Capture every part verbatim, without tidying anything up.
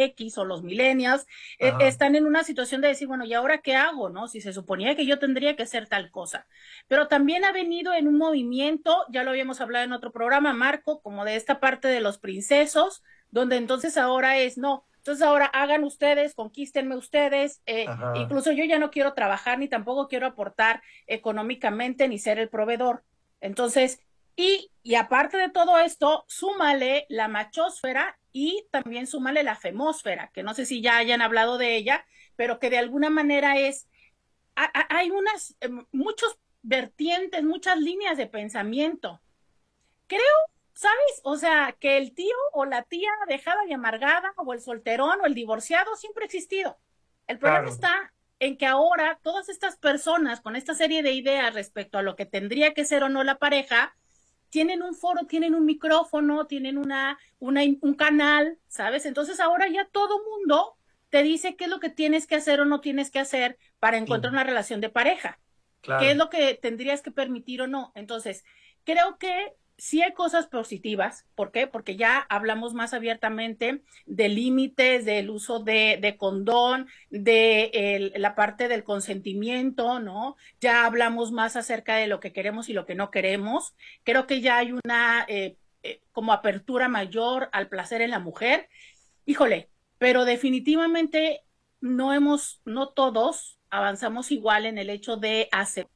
X o los millennials, eh, Ajá. están en una situación de decir, bueno, ¿y ahora qué hago? ¿No? Si se suponía que yo tendría que hacer tal cosa. Pero también ha venido en un movimiento, ya lo habíamos hablado en otro programa, Marco, como de esta parte de los princesos, donde entonces ahora es, no, entonces ahora hagan ustedes, conquístenme ustedes, eh, Ajá. incluso yo ya no quiero trabajar ni tampoco quiero aportar económicamente ni ser el proveedor. Entonces, y, y aparte de todo esto, súmale la machósfera y también súmale la femósfera, que no sé si ya hayan hablado de ella, pero que de alguna manera es, hay unas, eh, muchos vertientes, muchas líneas de pensamiento. Creo, ¿sabes? O sea, que el tío o la tía dejada y amargada, o el solterón o el divorciado siempre ha existido. El problema Claro. está en que ahora todas estas personas con esta serie de ideas respecto a lo que tendría que ser o no la pareja, tienen un foro, tienen un micrófono, tienen una, una, un canal, ¿sabes? Entonces ahora ya todo mundo te dice qué es lo que tienes que hacer o no tienes que hacer para Sí, encontrar una relación de pareja, qué es claro. lo que tendrías que permitir o no. Entonces, creo que sí hay cosas positivas. ¿Por qué? Porque ya hablamos más abiertamente de límites, del uso de, de condón, de el, la parte del consentimiento, ¿no? Ya hablamos más acerca de lo que queremos y lo que no queremos. Creo que ya hay una eh, eh, como apertura mayor al placer en la mujer. Híjole, pero definitivamente no hemos, no todos avanzamos igual en el hecho de aceptar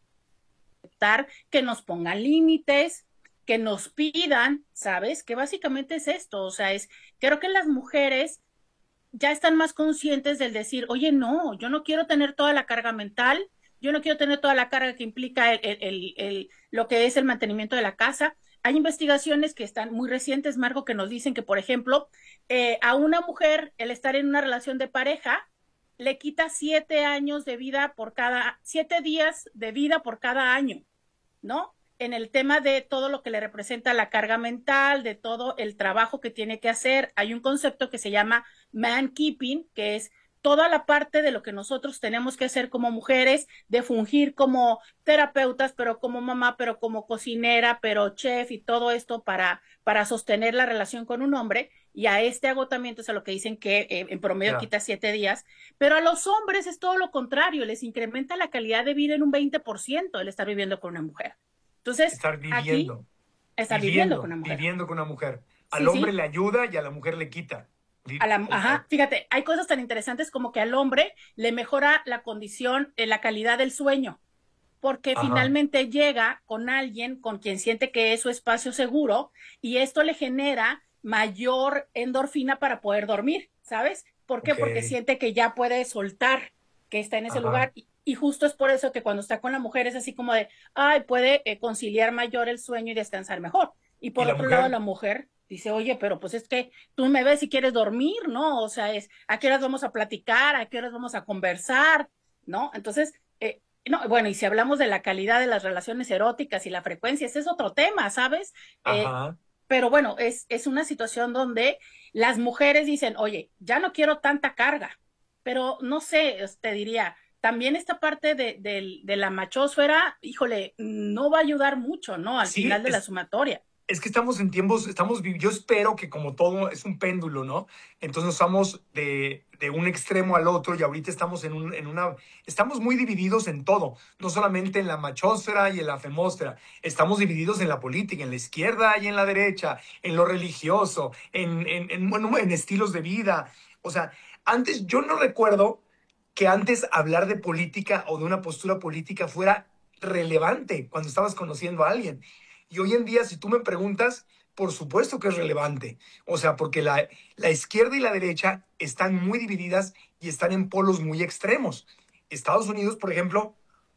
que nos pongan límites, que nos pidan, ¿sabes? Que básicamente es esto, o sea, es, creo que las mujeres ya están más conscientes del decir, oye, no, yo no quiero tener toda la carga mental, yo no quiero tener toda la carga que implica el, el, el, el, lo que es el mantenimiento de la casa. Hay investigaciones que están muy recientes, Marco, que nos dicen que, por ejemplo, eh, a una mujer el estar en una relación de pareja le quita siete años de vida por cada, siete días de vida por cada año. ¿No? En el tema de todo lo que le representa la carga mental, de todo el trabajo que tiene que hacer. Hay un concepto que se llama man keeping, que es toda la parte de lo que nosotros tenemos que hacer como mujeres, de fungir como terapeutas, pero como mamá, pero como cocinera, pero chef y todo esto para, para sostener la relación con un hombre. Y a este agotamiento es a lo que dicen que eh, en promedio Ya. quita siete días, pero a los hombres es todo lo contrario, les incrementa la calidad de vida en un veinte por ciento el estar viviendo con una mujer. Entonces, Estar aquí, viviendo, estar viviendo con viviendo, una mujer. viviendo con una mujer. Al Sí, hombre sí. le ayuda y a la mujer le quita. A Di- la, o sea, ajá, fíjate, hay cosas tan interesantes como que al hombre le mejora la condición, eh, la calidad del sueño, porque ajá. finalmente llega con alguien con quien siente que es su espacio seguro y esto le genera mayor endorfina para poder dormir, ¿sabes? ¿Por qué? Ok. Porque siente que ya puede soltar, que está en ese Ajá. lugar y, y justo es por eso que cuando está con la mujer es así como de, ay, puede eh, conciliar mayor el sueño y descansar mejor. Y ¿Y por la otro lado, mujer? la mujer dice, oye, pero pues es que tú me ves si quieres dormir, ¿no? O sea, es, ¿a qué horas vamos a platicar? ¿A qué horas vamos a conversar? ¿No? Entonces, eh, no, bueno, y si hablamos de la calidad de las relaciones eróticas y la frecuencia, ese es otro tema, ¿sabes? Eh, Ajá. pero bueno, es, es una situación donde las mujeres dicen, oye, ya no quiero tanta carga, pero no sé, te diría, también esta parte de, de, de la machosfera, híjole, no va a ayudar mucho, ¿no? Al Sí, final de la es, sumatoria. es que estamos en tiempos, estamos, vi- yo espero que como todo es un péndulo, ¿no? Entonces nos vamos de, de un extremo al otro y ahorita estamos en, un, en una, estamos muy divididos en todo, no solamente en la machósfera y en la femósfera, estamos divididos en la política, en la izquierda y en la derecha, en lo religioso, en, en, en, bueno, en estilos de vida. O sea, antes yo no recuerdo que antes hablar de política o de una postura política fuera relevante cuando estabas conociendo a alguien. Y hoy en día, si tú me preguntas, por supuesto que es relevante. O sea, porque la, la izquierda y la derecha están muy divididas y están en polos muy extremos. Estados Unidos, por ejemplo,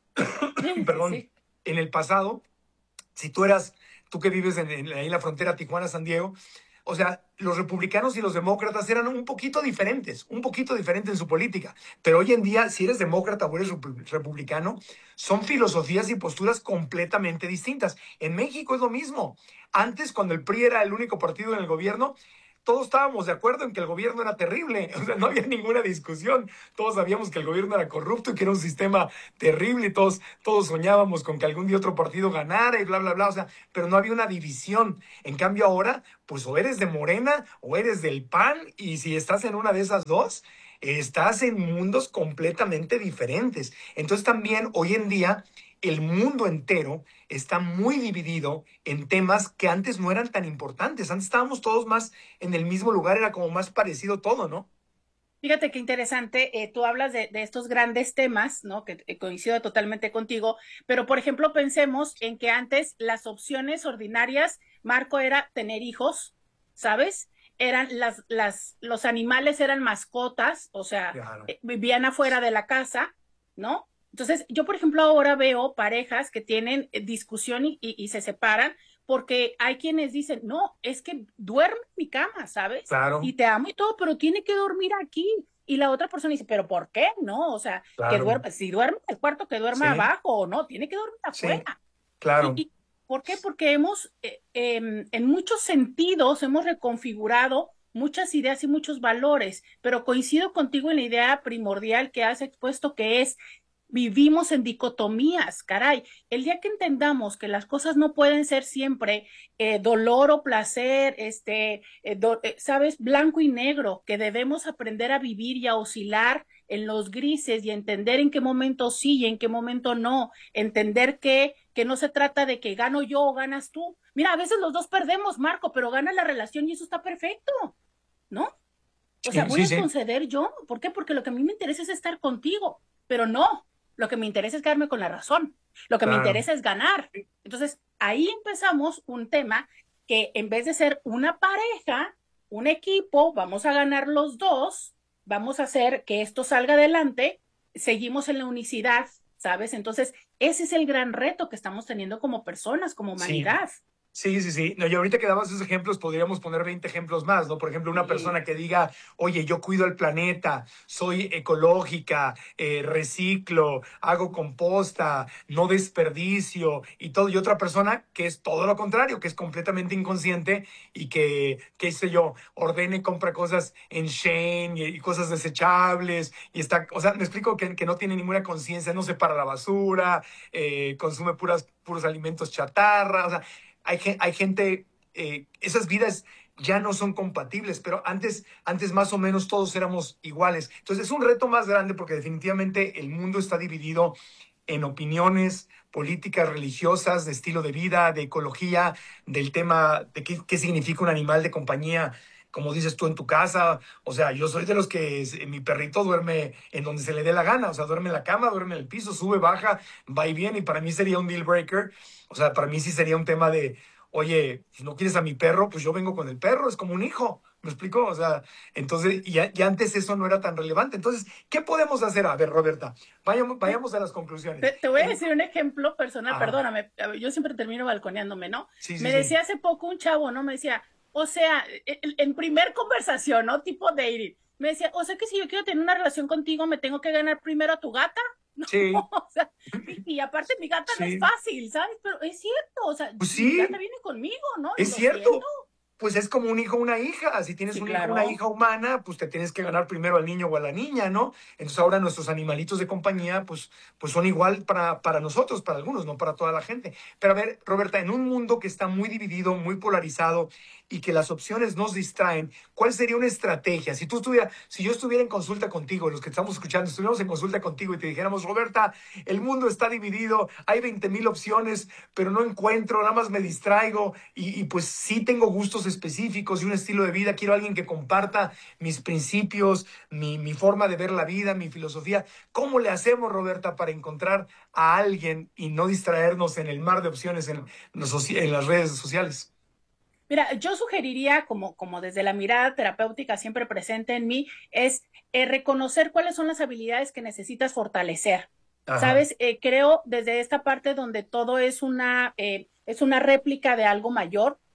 Sí, sí, perdón, sí. en el pasado, si tú eras, tú que vives en, en, ahí en la frontera Tijuana-San Diego, o sea, los republicanos y los demócratas eran un poquito diferentes, un poquito diferentes en su política. Pero hoy en día, si eres demócrata o eres republicano, son filosofías y posturas completamente distintas. En México es lo mismo. Antes, cuando el P R I era el único partido en el gobierno, todos estábamos de acuerdo en que el gobierno era terrible, o sea, no había ninguna discusión, todos sabíamos que el gobierno era corrupto y que era un sistema terrible y todos, todos soñábamos con que algún día otro partido ganara y bla, bla, bla, o sea, pero no había una división. En cambio ahora, pues o eres de Morena o eres del P A N y si estás en una de esas dos, estás en mundos completamente diferentes. Entonces también hoy en día el mundo entero está muy dividido en temas que antes no eran tan importantes. Antes estábamos todos más en el mismo lugar, era como más parecido todo, ¿no? Fíjate qué interesante, eh, tú hablas de, de, estos grandes temas, ¿no? Que eh, coincido totalmente contigo, pero por ejemplo pensemos en que antes las opciones ordinarias, Marco, era tener hijos, ¿sabes? Eran las, las, los animales eran mascotas, o sea, Claro. eh, vivían afuera de la casa, ¿no? Entonces, yo por ejemplo ahora veo parejas que tienen eh, discusión y, y, y se separan porque hay quienes dicen, no, es que duerme en mi cama, ¿sabes? Y Claro, te amo y todo, pero tiene que dormir aquí. Y la otra persona dice, ¿pero por qué? No, o sea, que claro. duerma, si duerme en el cuarto, que duerma Sí, abajo o no, tiene que dormir sí, afuera. ¿Y, claro. y por qué? Porque hemos, eh, eh, en muchos sentidos, hemos reconfigurado muchas ideas y muchos valores, pero coincido contigo en la idea primordial que has expuesto, que es vivimos en dicotomías, caray. El día que entendamos que las cosas no pueden ser siempre eh, dolor o placer, este, eh, do, eh, sabes, blanco y negro, que debemos aprender a vivir y a oscilar en los grises y entender en qué momento sí y en qué momento no, entender que, que no se trata de que gano yo o ganas tú. Mira, a veces los dos perdemos, Marco, pero gana la relación y eso está perfecto, ¿no? O sea, Sí, voy sí, a sí, conceder yo. ¿Por qué? Porque lo que a mí me interesa es estar contigo, pero no. Lo que me interesa es quedarme con la razón. Lo que me claro. interesa es ganar. Entonces, ahí empezamos un tema que en vez de ser una pareja, un equipo, vamos a ganar los dos, vamos a hacer que esto salga adelante, seguimos en la unicidad, ¿sabes? Entonces, ese es el gran reto que estamos teniendo como personas, como Sí, humanidad. sí, sí, sí. No, y ahorita que dabas esos ejemplos, podríamos poner veinte ejemplos más, ¿no? Por ejemplo, una Sí. persona que diga, oye, yo cuido el planeta, soy ecológica, eh, reciclo, hago composta, no desperdicio y todo. Y otra persona que es todo lo contrario, que es completamente inconsciente y que, qué sé yo, ordene y compra cosas en Shane y, y cosas desechables y está, o sea, me explico que, que no tiene ninguna conciencia, no separa la basura, eh, consume puras, puros alimentos chatarra, o sea, hay, hay gente, eh, esas vidas ya no son compatibles, pero antes, antes más o menos todos éramos iguales. Entonces es un reto más grande porque definitivamente el mundo está dividido en opiniones políticas, religiosas, de estilo de vida, de ecología, del tema de qué, qué significa un animal de compañía, como dices tú en tu casa. O sea, yo soy de los que mi perrito duerme en donde se le dé la gana, o sea, duerme en la cama, duerme en el piso, sube, baja, va y viene, y para mí sería un deal breaker. O sea, para mí sí sería un tema de, oye, si no quieres a mi perro, pues yo vengo con el perro, es como un hijo. ¿Me explico? O sea, entonces, y, y antes eso no era tan relevante. Entonces, ¿qué podemos hacer? A ver, Roberta, vayamos, vayamos a las conclusiones. Te, te voy a En, decir un ejemplo personal, ah, perdóname, yo siempre termino balconeándome, ¿no? sí, sí, Me sí. decía hace poco un chavo, ¿no? Me decía, o sea, en, en primer conversación, ¿no? Tipo dating, me decía, o sea que si yo quiero tener una relación contigo, me tengo que ganar primero a tu gata, ¿no? Sí, O sea, y, y aparte mi gata no es sí. fácil, ¿sabes? Pero es cierto, o sea, Pues mi gata sí, viene conmigo, ¿no? Y es lo siento. cierto. Pues es como un hijo o una hija. Si tienes Sí, un hijo o una claro. hija humana, pues te tienes que ganar primero al niño o a la niña, ¿no? Entonces ahora nuestros animalitos de compañía, pues, pues son igual para, para nosotros, para algunos, no para toda la gente. Pero a ver, Roberta, en un mundo que está muy dividido, muy polarizado y que las opciones nos distraen, ¿cuál sería una estrategia? Si tú estuvieras, si yo estuviera en consulta contigo, los que estamos escuchando, estuviéramos en consulta contigo y te dijéramos, Roberta, el mundo está dividido, hay veinte mil opciones, pero no encuentro, nada más me distraigo y, y pues sí tengo gustos específicos y un estilo de vida, quiero a alguien que comparta mis principios, mi, mi forma de ver la vida, mi filosofía. ¿Cómo le hacemos, Roberta, para encontrar a alguien y no distraernos en el mar de opciones en, los, en las redes sociales? Mira, yo sugeriría, como, como desde la mirada terapéutica siempre presente en mí, es eh, reconocer cuáles son las habilidades que necesitas fortalecer. Ajá, Sabes, eh, creo desde esta parte donde todo es una, eh, es una réplica de algo mayor,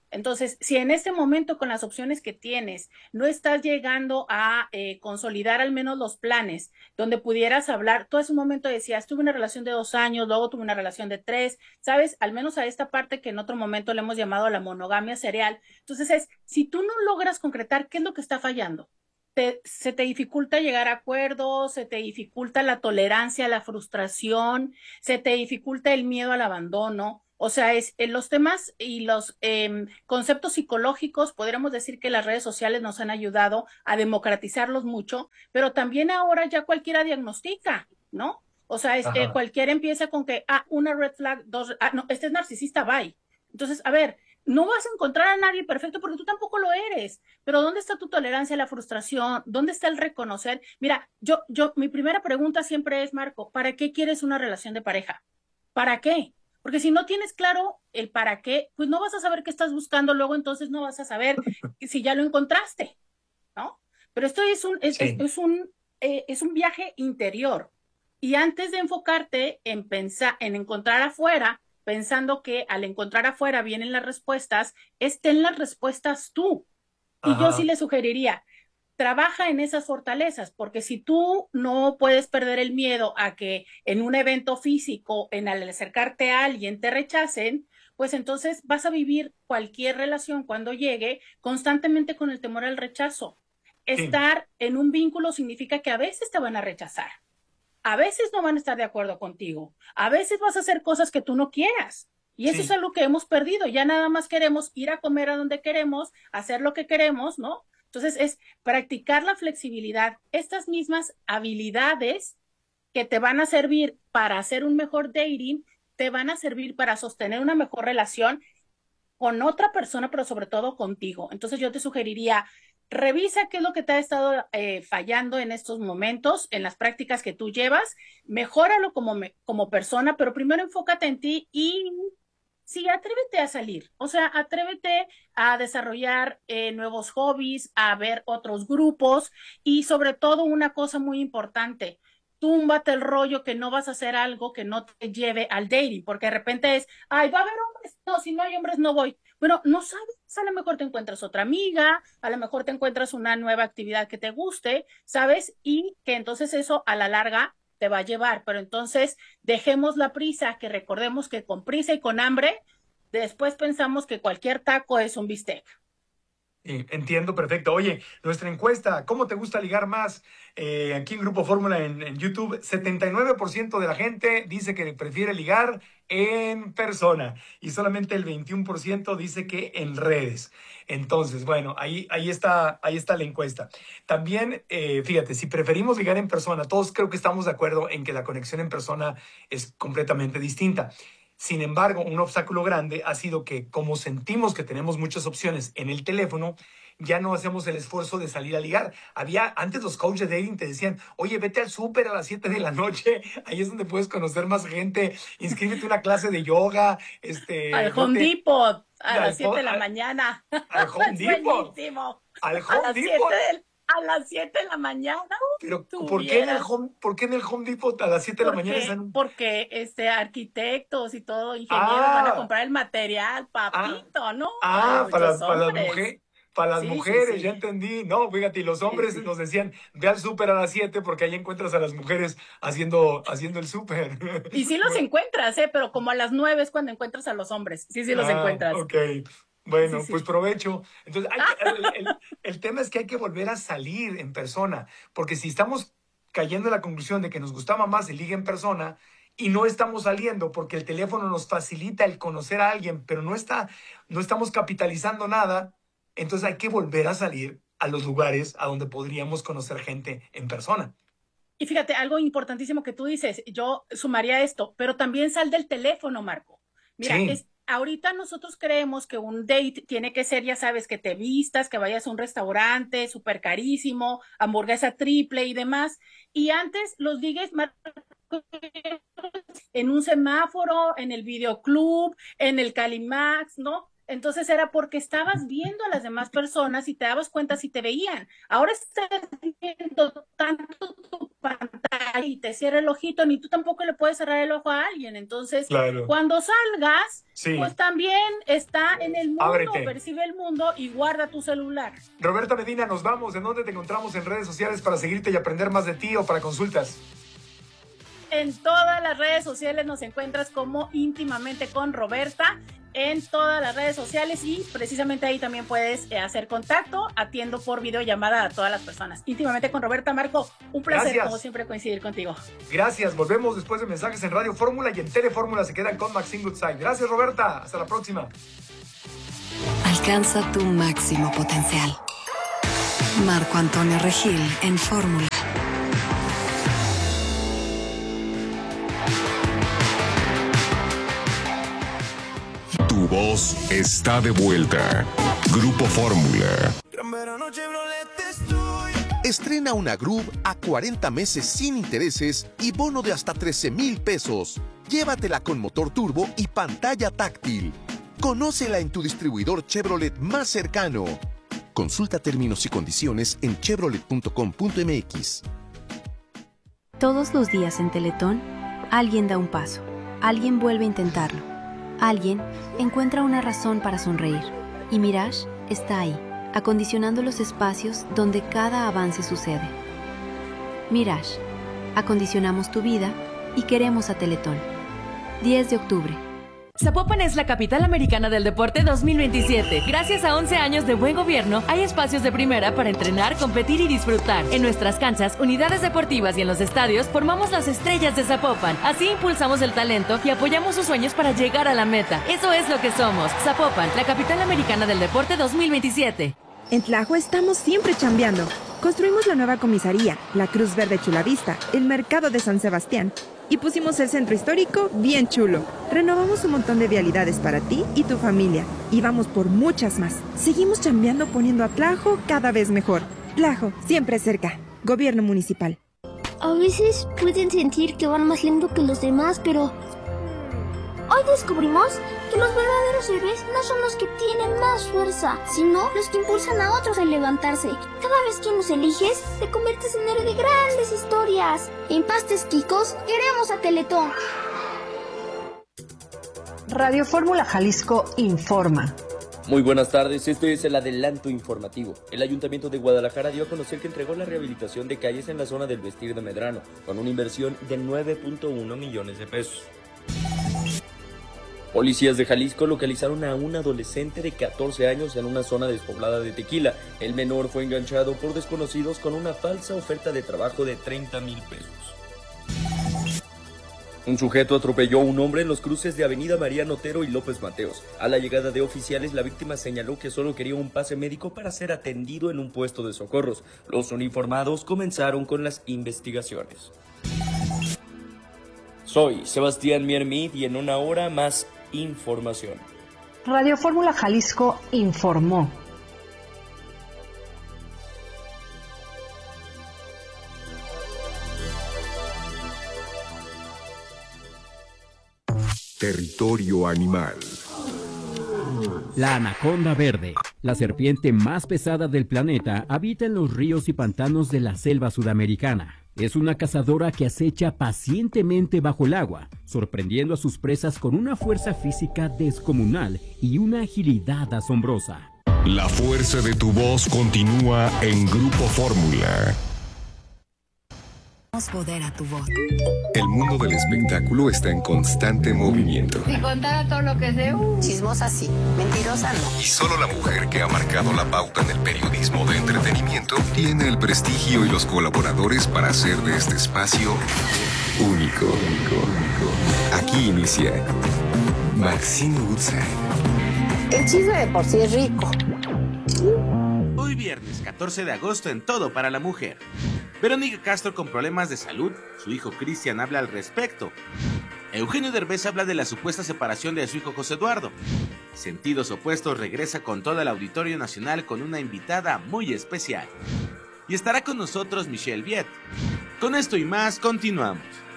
Entonces, si en este momento con las opciones que tienes no estás llegando a eh, consolidar al menos los planes donde pudieras hablar, tú hace un momento decías, tuve una relación de dos años, luego tuve una relación de tres, ¿sabes? Al menos a esta parte que en otro momento le hemos llamado la monogamia serial. Entonces es, si tú no logras concretar, ¿qué es lo que está fallando? Te, se te dificulta llegar a acuerdos, se te dificulta la tolerancia, la frustración, se te dificulta el miedo al abandono. O sea, es en los temas y los eh, conceptos psicológicos, podríamos decir que las redes sociales nos han ayudado a democratizarlos mucho, pero también ahora ya cualquiera diagnostica, ¿no? O sea, es, eh, Ajá. cualquiera empieza con que, ah, una red flag, dos, ah, no, este es narcisista, bye. Entonces, a ver, no vas a encontrar a nadie perfecto porque tú tampoco lo eres, pero ¿dónde está tu tolerancia a la frustración? ¿Dónde está el reconocer? Mira, yo, yo, mi primera pregunta siempre es, Marco, ¿para qué quieres una relación de pareja? ¿Para qué? Porque si no tienes claro el para qué, pues no vas a saber qué estás buscando, luego entonces no vas a saber si ya lo encontraste, ¿no? Pero esto es un, es, es, Sí, es un, eh, es un viaje interior. Y antes de enfocarte en pensar, en encontrar afuera, pensando que al encontrar afuera vienen las respuestas, estén las respuestas tú. Y yo sí ajá, le sugeriría, trabaja en esas fortalezas, porque si tú no puedes perder el miedo a que en un evento físico, en al acercarte a alguien, te rechacen, pues entonces vas a vivir cualquier relación cuando llegue constantemente con el temor al rechazo. sí, Estar en un vínculo significa que a veces te van a rechazar, a veces no van a estar de acuerdo contigo, a veces vas a hacer cosas que tú no quieras. Y eso es sí, algo que hemos perdido. Ya nada más queremos ir a comer a donde queremos, hacer lo que queremos, ¿no? Entonces es practicar la flexibilidad, estas mismas habilidades que te van a servir para hacer un mejor dating, te van a servir para sostener una mejor relación con otra persona, pero sobre todo contigo. Entonces yo te sugeriría, revisa qué es lo que te ha estado eh, fallando en estos momentos, en las prácticas que tú llevas, mejóralo como, me, como persona, pero primero enfócate en ti y sí, atrévete a salir, o sea, atrévete a desarrollar eh, nuevos hobbies, a ver otros grupos y sobre todo una cosa muy importante, túmbate el rollo que no vas a hacer algo que no te lleve al dating, porque de repente es, ay, va a haber hombres, no, si no hay hombres no voy. Bueno, no sabes, a lo mejor te encuentras otra amiga, a lo mejor te encuentras una nueva actividad que te guste, ¿sabes? Y que entonces eso a la larga te va a llevar, pero entonces dejemos la prisa, que recordemos que con prisa y con hambre, después pensamos que cualquier taco es un bistec. sí, entiendo perfecto. Oye, nuestra encuesta, ¿cómo te gusta ligar más? Eh, aquí en Grupo Fórmula en, en YouTube, setenta y nueve por ciento de la gente dice que prefiere ligar en persona y solamente el veintiuno por ciento dice que en redes. Entonces, bueno, ahí, ahí está, ahí está la encuesta. También, eh, fíjate, si preferimos ligar en persona, todos creo que estamos de acuerdo en que la conexión en persona es completamente distinta. Sin embargo, un obstáculo grande ha sido que como sentimos que tenemos muchas opciones en el teléfono, ya no hacemos el esfuerzo de salir a ligar. Había, antes los coaches de dating te decían, oye, vete al súper a las siete de la noche, ahí es donde puedes conocer más gente, inscríbete a una clase de yoga, Al este, no Home te, Depot a las al, siete de la al, mañana. al Home Es Depot, buenísimo. al A Home las siete Depot. de, a las siete de la mañana, uh, Pero, ¿por qué en el tuvieras. Home, por qué en el Home Depot a las siete de la mañana Porque, están? porque este, arquitectos y todo, ingenieros van a Ah, comprar el material, ah, papito, ¿no? Hay Ah, para muchos las, para las hombres. mujeres, para las Sí, sí, mujeres, sí. ya entendí. No, fíjate, y los Sí, hombres sí. nos decían, ve al súper a las siete porque ahí encuentras a las mujeres haciendo, haciendo el súper. Y sí los Bueno, encuentras, ¿eh? Pero como a las nueve es cuando encuentras a los hombres. Sí, sí los ah, encuentras. ok. Sí, Bueno, pues sí. provecho. Entonces, hay que, Ah, el, el- el tema es que hay que volver a salir en persona, porque si estamos cayendo en la conclusión de que nos gustaba más el ligue en persona y no estamos saliendo porque el teléfono nos facilita el conocer a alguien, pero no está, no estamos capitalizando nada, entonces hay que volver a salir a los lugares a donde podríamos conocer gente en persona. y fíjate, algo importantísimo que tú dices, yo sumaría esto, pero también sal del teléfono, Marco. Mira, Sí, es, ahorita nosotros creemos que un date tiene que ser, ya sabes, que te vistas, que vayas a un restaurante súper carísimo, hamburguesa triple y demás. Y antes los ligues, Marco, en un semáforo, en el videoclub, en el Calimax, ¿no? Entonces era porque estabas viendo a las demás personas y te dabas cuenta si te veían. Ahora estás viendo tanto tu pantalla ahí te cierra el ojito, ni tú tampoco le puedes cerrar el ojo a alguien. Entonces, claro. cuando salgas, sí. pues también está en el mundo, Ábrete. Percibe el mundo y guarda tu celular. Roberta Medina, nos vamos. ¿En dónde te encontramos en redes sociales para seguirte y aprender más de ti o para consultas? En todas las redes sociales nos encuentras como Íntimamente con Roberta, en todas las redes sociales, y precisamente ahí también puedes eh, hacer contacto. Atiendo por videollamada a todas las personas. Íntimamente con Roberta. Marco, un placer, Gracias. como siempre, coincidir contigo. Gracias, volvemos después de mensajes en Radio Fórmula y en Telefórmula se quedan con Maxine Goodside. Gracias, Roberta, hasta la próxima. Alcanza tu máximo potencial. Marco Antonio Regil en Fórmula. Tu voz está de vuelta. Grupo Fórmula. Estrena una Groove a cuarenta meses sin intereses y bono de hasta trece mil pesos. Llévatela con motor turbo y pantalla táctil. Conócela en tu distribuidor Chevrolet más cercano. Consulta términos y condiciones en chevrolet punto com punto m x. Todos los días en Teletón, alguien da un paso, alguien vuelve a intentarlo, alguien encuentra una razón para sonreír. Y Mirage está ahí, acondicionando los espacios donde cada avance sucede. Mirage, acondicionamos tu vida y queremos a Teletón. diez de octubre. Zapopan es la capital americana del deporte dos mil veintisiete. Gracias a once años de buen gobierno, hay espacios de primera para entrenar, competir y disfrutar. En nuestras canchas, unidades deportivas y en los estadios, formamos las estrellas de Zapopan. Así impulsamos el talento y apoyamos sus sueños para llegar a la meta. Eso es lo que somos. Zapopan, la capital americana del deporte dos mil veintisiete. En Tlajo estamos siempre chambeando. Construimos la nueva comisaría, la Cruz Verde Chulavista, el mercado de San Sebastián. Y pusimos el centro histórico bien chulo. Renovamos un montón de vialidades para ti y tu familia. Y vamos por muchas más. Seguimos chambeando poniendo a Tlajo cada vez mejor. Tlajo, siempre cerca. Gobierno municipal. A veces pueden sentir que van más lento que los demás, pero... hoy descubrimos que los verdaderos héroes no son los que tienen más fuerza, sino los que impulsan a otros a levantarse. Cada vez que nos eliges, te conviertes en héroe de grandes historias. En Pastes Quicos, queremos a Teletón. Radio Fórmula Jalisco informa. Muy buenas tardes, este es el adelanto informativo. El Ayuntamiento de Guadalajara dio a conocer que entregó la rehabilitación de calles en la zona del Vestir de Medrano, con una inversión de nueve punto uno millones de pesos. Policías de Jalisco localizaron a un adolescente de catorce años en una zona despoblada de Tequila. El menor fue enganchado por desconocidos con una falsa oferta de trabajo de treinta mil pesos. Un sujeto atropelló a un hombre en los cruces de Avenida Mariano Otero y López Mateos. A la llegada de oficiales, la víctima señaló que solo quería un pase médico para ser atendido en un puesto de socorros. Los uniformados comenzaron con las investigaciones. Soy Sebastián Miermid y en una hora más información. Radio Fórmula Jalisco informó. Territorio animal. La anaconda verde, la serpiente más pesada del planeta, habita en los ríos y pantanos de la selva sudamericana. Es una cazadora que acecha pacientemente bajo el agua, sorprendiendo a sus presas con una fuerza física descomunal y una agilidad asombrosa. La fuerza de tu voz continúa en Grupo Fórmula. Poder a tu voz. El mundo del espectáculo está en constante movimiento. Si contara todo lo que sé, uh. Chismosa sí, mentirosa no. Y solo la mujer que ha marcado la pauta en el periodismo de entretenimiento tiene el prestigio y los colaboradores para hacer de este espacio único. Aquí inicia Maxine Goodside. El chisme de por sí es rico. Hoy viernes catorce de agosto en Todo para la Mujer. Verónica Castro con problemas de salud, su hijo Cristian habla al respecto. Eugenio Derbez habla de la supuesta separación de su hijo José Eduardo. Sentidos Opuestos regresa con todo el Auditorio Nacional con una invitada muy especial. Y estará con nosotros Michelle Viet. Con esto y más, continuamos.